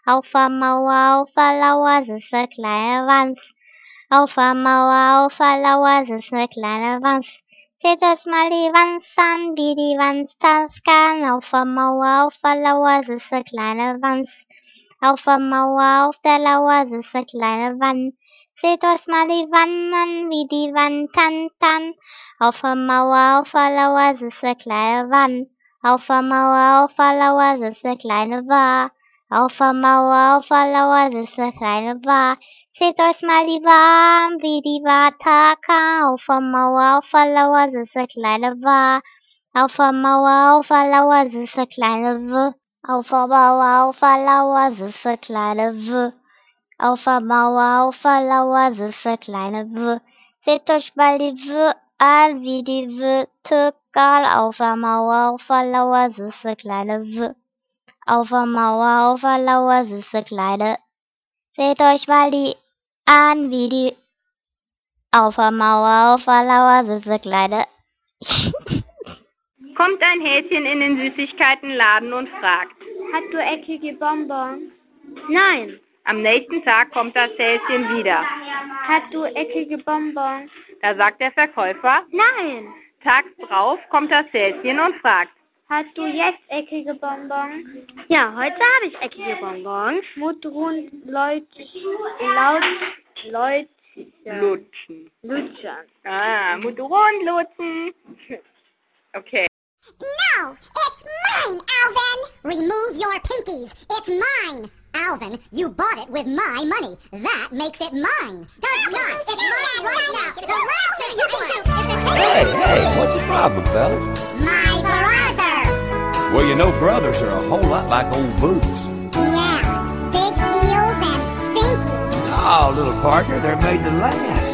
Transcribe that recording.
Auf der Mauer, auf der Lauer sitzt ne kleine Wanz. Auf der Mauer, auf der Lauer sitzt ne kleine Wanz. Seht euch mal die Wanz an, wie die Wanz tanzen kann. Auf der Mauer, auf der Lauer sitzt ne kleine Wanz. Auf der Mauer, auf der Lauer sitzt ne kleine Wann. Seht euch mal die Wann an, wie die Wann tanzen. Auf der Mauer, auf der Lauer sitzt ne kleine Wann. Auf der Mauer, auf der Lauer sitzt ne kleine Wa. Auf der Mauer, auf der Lauer sitzt ne kleine Wa. Seht euch mal die Wa an, wie die Wa tacken. Auf der Mauer, auf der Lauer sitzt ne kleine Wa. Auf der Mauer, auf der Lauer sitzt ne kleine W. Auf der Mauer, auf der Lauer sitzt ne kleine W. Auf der Mauer, auf der Lauer sitzt ne kleine W. Seht euch mal die W an, wie die W tacken. Auf der Mauer, auf der Lauer sitzt ne kleine W. Auf der Mauer, auf der Lauer sitzt ne kleine. Seht euch mal die an, wie die. Auf der Mauer, auf der Lauer sitzt ne kleine. Kommt ein Häschen in den Süßigkeitenladen und fragt: Hast du eckige Bonbons? Nein. Am nächsten Tag kommt das Häschen wieder. Hast du eckige Bonbons? Da sagt der Verkäufer: Nein. Tags drauf kommt das Häschen und fragt: Hast du jetzt eckige Bonbons? Ja, heute habe ich eckige Bonbons. Mundrund, Lutschen. Lutschen. Mundrund lutschen. Okay. No, it's mine, Alvin! Remove your pinkies. It's mine. Alvin, you bought it with my money. That makes it mine. Does not. It's mine right now. The last thing you can do is Hey, what's the problem, fellas? my brother. Well, you know brothers are a whole lot like old boots. Yeah, big heels and stinky. No, little partner, they're made to last.